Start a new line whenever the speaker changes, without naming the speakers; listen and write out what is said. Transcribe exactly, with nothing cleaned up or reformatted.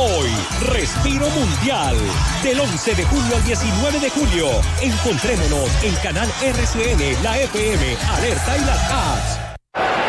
Hoy, Respiro Mundial. Del once de julio al diecinueve de julio. Encontrémonos en Canal R C N, la F M, Alerta y las apps.